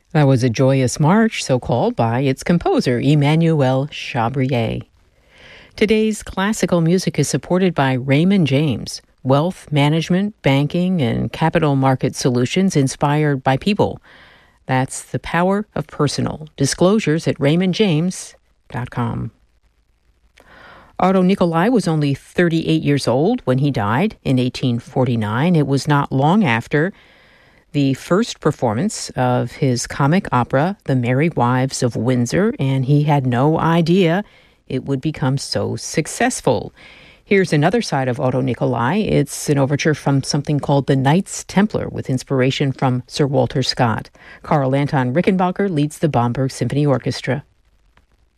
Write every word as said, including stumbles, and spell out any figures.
That was a joyous march, so called by its composer, Emmanuel Chabrier. Today's classical music is supported by Raymond James, wealth management, banking, and capital market solutions inspired by people. That's the power of personal. Disclosures at raymond james dot com. Otto Nicolai was only thirty-eight years old when he died in eighteen forty-nine. It was not long after the first performance of his comic opera, The Merry Wives of Windsor, and he had no idea it would become so successful. Here's another side of Otto Nicolai. It's an overture from something called The Knights Templar with inspiration from Sir Walter Scott. Carl Anton Rickenbacker leads the Bamberg Symphony Orchestra.